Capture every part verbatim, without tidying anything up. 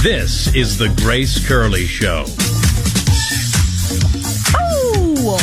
This is the Grace Curley Show. Oh!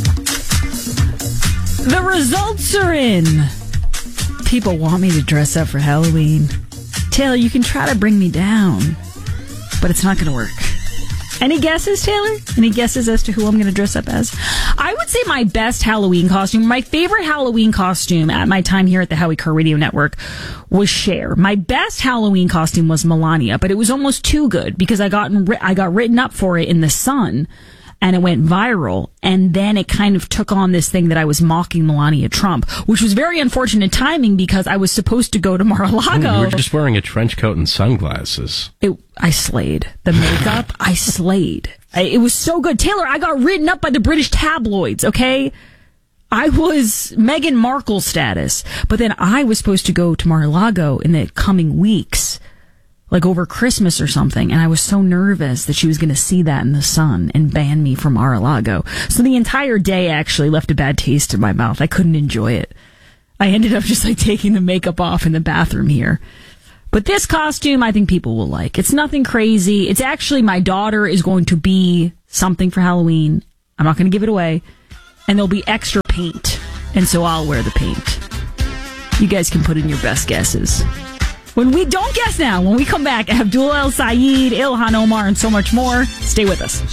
The results are in. People want me to dress up for Halloween. Taylor, you can try to bring me down, but it's not going to work. Any guesses, Taylor? Any guesses as to who I'm going to dress up as? I would say my best Halloween costume, my favorite Halloween costume at my time here at the Howie Carr Radio Network was Cher. My best Halloween costume was Melania, but it was almost too good because I got I got written up for it in The Sun. And it went viral, and then it kind of took on this thing that I was mocking Melania Trump, which was very unfortunate timing because I was supposed to go to Mar-a-Lago. Ooh, you were just wearing a trench coat and sunglasses. It, I slayed. The makeup, I slayed. I, it was so good. Taylor, I got written up by the British tabloids, okay? I was Meghan Markle status, but then I was supposed to go to Mar-a-Lago in the coming weeks, like over Christmas or something, and I was so nervous that she was going to see that in The Sun and ban me from Mar-a-Lago. So the entire day actually left a bad taste in my mouth. I couldn't enjoy it. I ended up just like taking the makeup off in the bathroom here. But this costume, I think people will like. It's nothing crazy. It's actually, my daughter is going to be something for Halloween. I'm not going to give it away. And there'll be extra paint. And so I'll wear the paint. You guys can put in your best guesses. When we don't guess now, when we come back, Abdul El Sayed, Ilhan Omar, and so much more. Stay with us.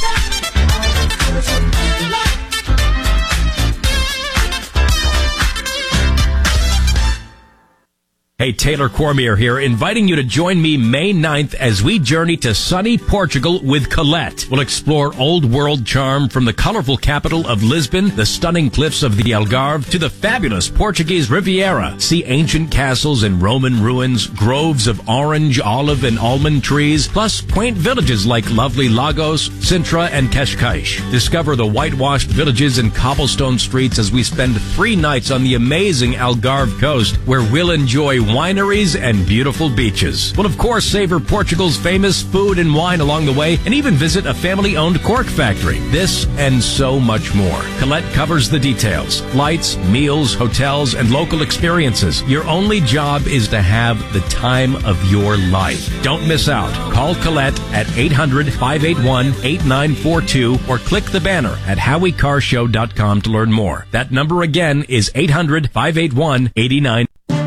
Hey, Taylor Cormier here, inviting you to join me May ninth as we journey to sunny Portugal with Colette. We'll explore old world charm from the colorful capital of Lisbon, the stunning cliffs of the Algarve, to the fabulous Portuguese Riviera. See ancient castles and Roman ruins, groves of orange, olive, and almond trees, plus quaint villages like lovely Lagos, Sintra, and Cascais. Discover the whitewashed villages and cobblestone streets as we spend three nights on the amazing Algarve coast, where we'll enjoy wineries and beautiful beaches. We'll, of course, savor Portugal's famous food and wine along the way, and even visit a family-owned cork factory. This and so much more. Colette covers the details. Flights, meals, hotels, and local experiences. Your only job is to have the time of your life. Don't miss out. Call Colette at eight hundred, five eight one, eight nine four two or click the banner at howie carr show dot com to learn more. That number again is eight hundred, five eight one, eight nine.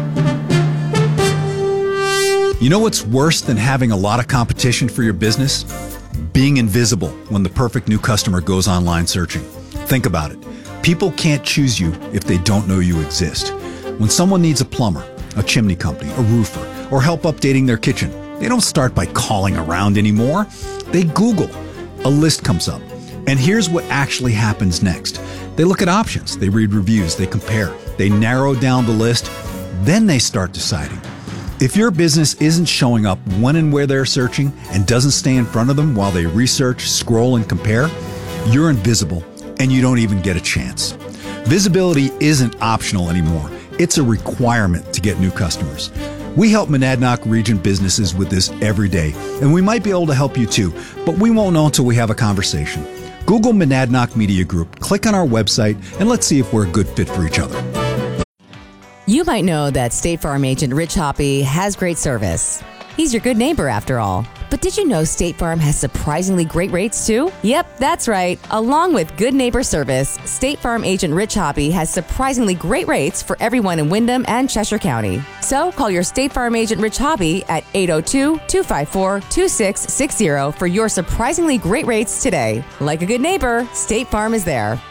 You know what's worse than having a lot of competition for your business? Being invisible when the perfect new customer goes online searching. Think about it. People can't choose you if they don't know you exist. When someone needs a plumber, a chimney company, a roofer, or help updating their kitchen, they don't start by calling around anymore. They Google. A list comes up. And here's what actually happens next. They look at options. They read reviews. They compare. They narrow down the list. Then they start deciding. If your business isn't showing up when and where they're searching and doesn't stay in front of them while they research, scroll, and compare, you're invisible and you don't even get a chance. Visibility isn't optional anymore. It's a requirement to get new customers. We help Monadnock region businesses with this every day, and we might be able to help you too, but we won't know until we have a conversation. Google Monadnock Media Group, click on our website, and let's see if we're a good fit for each other. You might know that State Farm agent Rich Hoppy has great service. He's your good neighbor, after all. But did you know State Farm has surprisingly great rates, too? Yep, that's right. Along with good neighbor service, State Farm agent Rich Hoppy has surprisingly great rates for everyone in Windham and Cheshire County. So call your State Farm agent Rich Hoppy at eight oh two, two five four, two six six zero for your surprisingly great rates today. Like a good neighbor, State Farm is there.